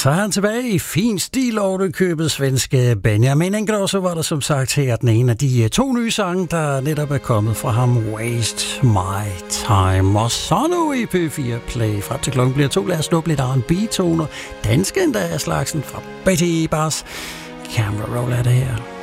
Så er han tilbage i fin stil over det købet svenske Benjamin Ingrosso, var der som sagt her den ene af de 2 nye sange, der netop er kommet fra ham, Waste My Time. Og så nu i P4 Play. Frem til klokken bliver 2. Lad os snuppe lidt R&B-toner. Danske endda af slagsen fra Betty Bass. Camera roll er det her.